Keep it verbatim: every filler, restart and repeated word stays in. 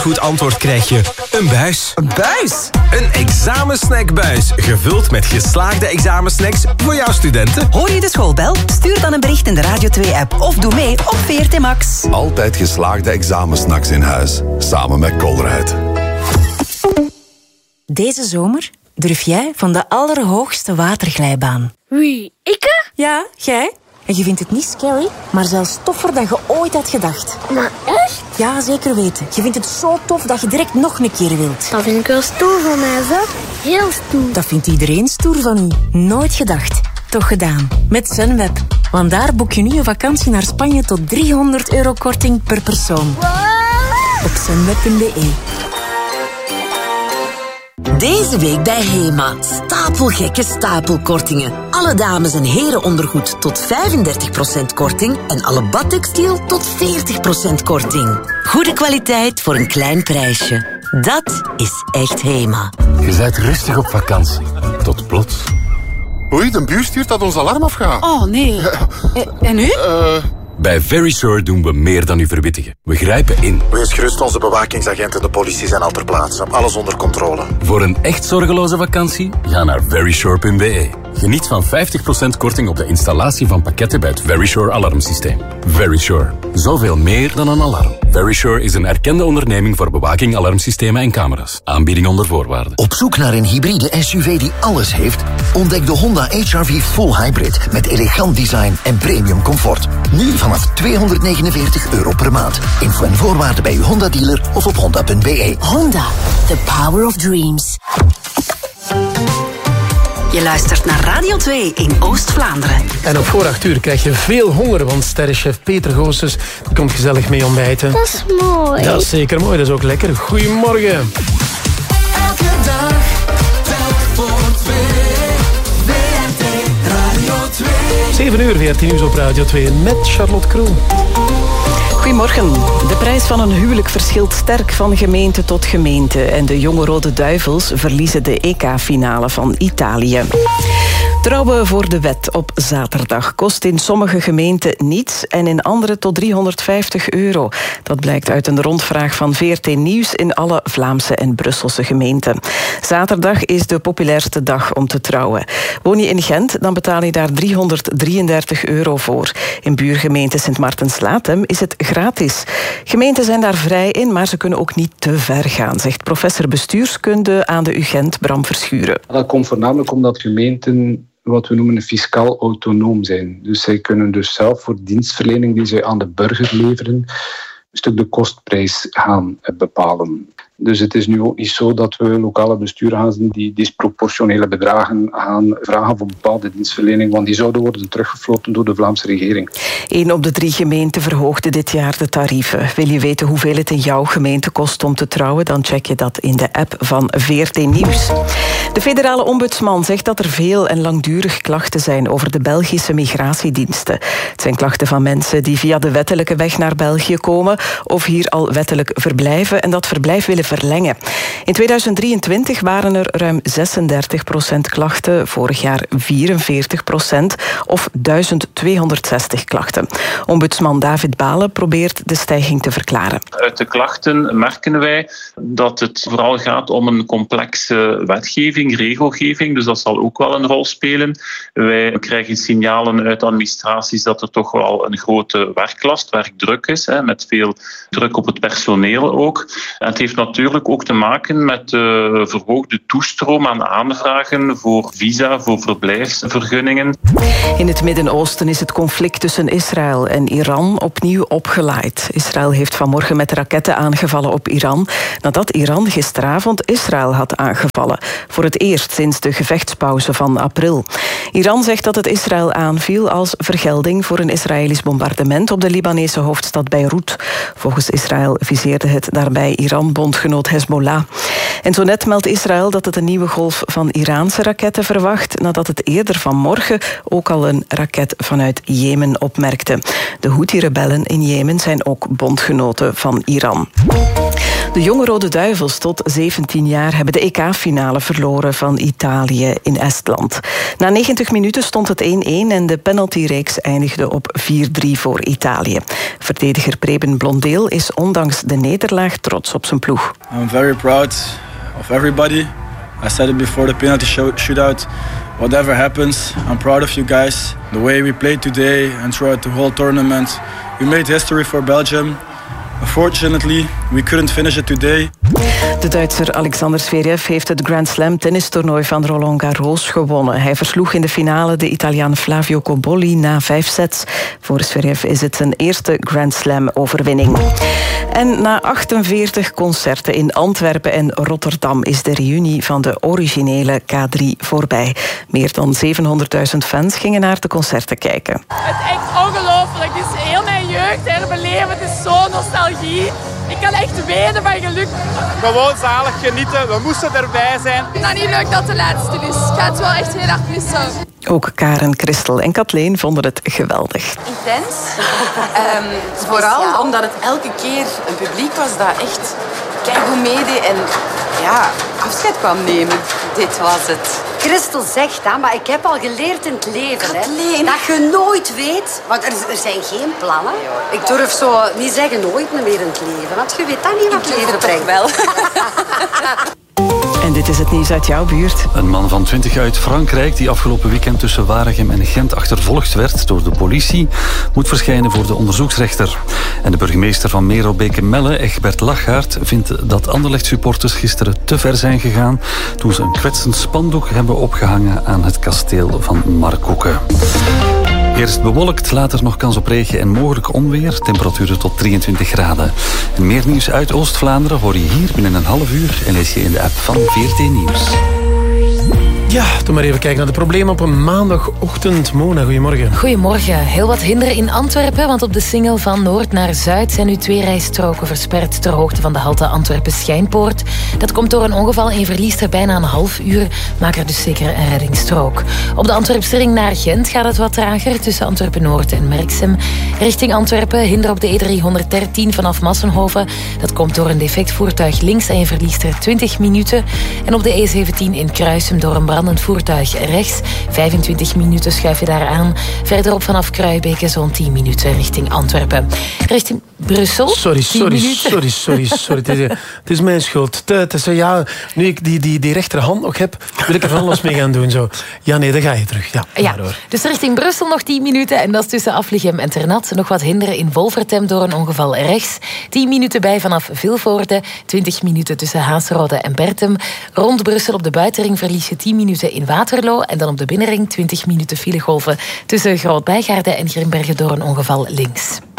goed antwoord krijg je een buis. Een buis? Een examensnackbuis, gevuld met geslaagde examensnacks voor jouw studenten. Hoor je de schoolbel? Stuur dan een bericht in de Radio twee-app of doe mee op V R T Max. Altijd geslaagde examensnacks in huis, samen met Colruyt. Deze zomer durf jij van de allerhoogste waterglijbaan. Wie, ikke? Ja, jij. En je vindt het niet scary, maar zelfs toffer dan je ooit had gedacht. Maar echt? Ja, zeker weten. Je vindt het zo tof dat je direct nog een keer wilt. Dat vind ik wel stoer van mij, zo. Heel stoer. Dat vindt iedereen stoer van u. Nooit gedacht. Toch gedaan. Met Sunweb. Want daar boek je nu een vakantie naar Spanje tot driehonderd euro korting per persoon. Wow. Op sunweb punt b e. Deze week bij Hema. Stapelgekke stapelkortingen. Alle dames- en herenondergoed tot vijfendertig procent korting en alle badtextiel tot veertig procent korting. Goede kwaliteit voor een klein prijsje. Dat is echt Hema. Je bent rustig op vakantie. Tot plots. Oei, de buur stuurt dat ons alarm afgaat. Oh, nee. En nu? Uh... Bij Verisure doen we meer dan u verwittigen. We grijpen in. Wees gerust, onze bewakingsagenten en de politie zijn al ter plaatse. Alles onder controle. Voor een echt zorgeloze vakantie, ga naar verisure punt b e. Geniet van vijftig procent korting op de installatie van pakketten bij het Verisure alarmsysteem. Verisure. Zoveel meer dan een alarm. Verisure is een erkende onderneming voor bewaking, alarmsystemen en camera's. Aanbieding onder voorwaarden. Op zoek naar een hybride S U V die alles heeft? Ontdek de Honda H R V Full Hybrid met elegant design en premium comfort. Nu vanaf tweehonderdnegenenveertig euro per maand. Info en voorwaarden bij uw Honda dealer of op honda punt b e. Honda, the power of dreams. Je luistert naar Radio twee in Oost-Vlaanderen. En op voor acht uur krijg je veel honger, want sterrenchef Peter Goossens komt gezellig mee ontbijten. Dat is mooi. Dat is zeker mooi, dat is ook lekker. Goedemorgen. Elke dag, telk voor twee. V R T Radio twee. zeven uur, V R T Nieuws op Radio twee met Charlotte Kroon. Goedemorgen. De prijs van een huwelijk verschilt sterk van gemeente tot gemeente. En de jonge Rode Duivels verliezen de E K-finale van Italië. Trouwen voor de wet op zaterdag kost in sommige gemeenten niets en in andere tot driehonderdvijftig euro. Dat blijkt uit een rondvraag van V R T Nieuws in alle Vlaamse en Brusselse gemeenten. Zaterdag is de populairste dag om te trouwen. Woon je in Gent, dan betaal je daar driehonderddrieëndertig euro voor. In buurgemeente Sint Maartens-Latem is het gratis. Gemeenten zijn daar vrij in, maar ze kunnen ook niet te ver gaan, zegt professor bestuurskunde aan de U Gent Bram Verschuren. Dat komt voornamelijk omdat gemeenten wat we noemen fiscaal autonoom zijn. Dus zij kunnen dus zelf voor dienstverlening die zij aan de burger leveren een stuk de kostprijs gaan bepalen. Dus het is nu ook niet zo dat we lokale besturen gaan zien die disproportionele bedragen gaan vragen voor bepaalde dienstverlening, want die zouden worden teruggefloten door de Vlaamse regering. Eén op de drie gemeenten verhoogde dit jaar de tarieven. Wil je weten hoeveel het in jouw gemeente kost om te trouwen? Dan check je dat in de app van V R T Nieuws. De federale ombudsman zegt dat er veel en langdurig klachten zijn over de Belgische migratiediensten. Het zijn klachten van mensen die via de wettelijke weg naar België komen of hier al wettelijk verblijven en dat verblijf willen verlengen. In tweeduizend drieëntwintig waren er ruim zesendertig procent klachten, vorig jaar vierenveertig procent of duizend tweehonderdzestig klachten. Ombudsman David Balen probeert de stijging te verklaren. Uit de klachten merken wij dat het vooral gaat om een complexe wetgeving, regelgeving, dus dat zal ook wel een rol spelen. Wij krijgen signalen uit administraties dat er toch wel een grote werklast, werkdruk is, hè, met veel druk op het personeel ook. En het heeft natuurlijk ook te maken met de verhoogde toestroom aan aanvragen voor visa, voor verblijfsvergunningen. In het Midden-Oosten is het conflict tussen Israël en Iran opnieuw opgeleid. Israël heeft vanmorgen met raketten aangevallen op Iran, nadat Iran gisteravond Israël had aangevallen. Voor het eerst sinds de gevechtspauze van april. Iran zegt dat het Israël aanviel als vergelding voor een Israëlisch bombardement op de Libanese hoofdstad Beirut. Volgens Israël viseerde het daarbij Iran-bondgenoot Hezbollah. En zo net meldt Israël dat het een nieuwe golf van Iraanse raketten verwacht, nadat het eerder vanmorgen ook al een raket vanuit Jemen opmerkte. De Houthi-rebellen in Jemen zijn ook bondgenoten van Iran. De jonge Rode Duivels tot zeventien jaar hebben de E K-finale verloren van Italië in Estland. Na negentig minuten stond het één-één en de penaltyreeks eindigde op vier drie voor Italië. Verdediger Preben Blondeel is ondanks de nederlaag trots op zijn ploeg. I'm very proud of everybody. I said it before the penalty shootout. Whatever happens, I'm proud of you guys. The way we played today and throughout the whole tournament, we made history for Belgium. Unfortunately, we couldn't finish it today. De Duitser Alexander Zverev heeft het Grand Slam tennistoernooi van Roland Garros gewonnen. Hij versloeg in de finale de Italiaan Flavio Cobolli na vijf sets. Voor Zverev is het zijn eerste Grand Slam overwinning. En na achtenveertig concerten in Antwerpen en Rotterdam is de reunie van de originele K drie voorbij. Meer dan zevenhonderdduizend fans gingen naar de concerten kijken. Het is echt ongelooflijk. Het is heel mijn jeugd herbeleven. Het is zo nostalgie. Ik kan echt wenen van geluk. Gewoon zalig genieten. We moesten erbij zijn. Ik vind het niet leuk dat het de laatste is. Ik ga het wel echt heel hard missen. Ook Karen, Christel en Kathleen vonden het geweldig. Intens. um, vooral omdat het elke keer een publiek was dat echt keigoed meedeed en ja, afscheid kwam nemen. Dit was het. Christel zegt dat, maar ik heb al geleerd in het leven hè, dat je nooit weet, want er, er zijn geen plannen. Ik durf zo niet zeggen nooit meer in het leven, want je weet dat niet wat het leven brengt. Wel. En dit is het nieuws uit jouw buurt. Een man van twintig uit Frankrijk die afgelopen weekend tussen Waregem en Gent achtervolgd werd door de politie, moet verschijnen voor de onderzoeksrechter. En de burgemeester van Merelbeke-Melle, Egbert Lachaert, vindt dat Anderlecht-supporters gisteren te ver zijn gegaan toen ze een kwetsend spandoek hebben opgehangen aan het kasteel van Marcoeke. Eerst bewolkt, later nog kans op regen en mogelijk onweer. Temperaturen tot drieëntwintig graden. En meer nieuws uit Oost-Vlaanderen hoor je hier binnen een half uur en lees je in de app van V R T Nieuws. Ja, doe maar even kijken naar de problemen op een maandagochtend. Mona, goedemorgen. Goedemorgen. Heel wat hinderen in Antwerpen, want op de singel van noord naar zuid zijn nu twee rijstroken versperd ter hoogte van de halte Antwerpen-Schijnpoort. Dat komt door een ongeval en je verliest er bijna een half uur. Maak er dus zeker een reddingsstrook. Op de Antwerpse ring naar Gent gaat het wat trager tussen Antwerpen-Noord en Merksem. Richting Antwerpen hinder op de E driehonderddertien vanaf Massenhoven. Dat komt door een defect voertuig links en je verliest er twintig minuten. En op de E zeventien in Kruisum door een brandend voertuig rechts. vijfentwintig minuten schuif je daar aan. Verderop vanaf Kruijbeke zo'n tien minuten richting Antwerpen. Richting Brussel. Sorry, sorry, sorry, sorry, sorry. Het is, het is mijn schuld. Het is, ja, nu ik die, die, die rechterhand nog heb, wil ik er van alles mee gaan doen. Zo. Ja, nee, dan ga je terug. Ja, ja, dus richting Brussel nog tien minuten. En dat is tussen Afligem en Ternat. Nog wat hinderen in Wolvertem door een ongeval rechts. tien minuten bij vanaf Vilvoorde. twintig minuten tussen Haasrode en Bertem. Rond Brussel op de buitenring verlies je tien minuten in Waterloo. En dan op de binnenring twintig minuten filegolven tussen Groot-Bijgaarden en Grimbergen door een ongeval links.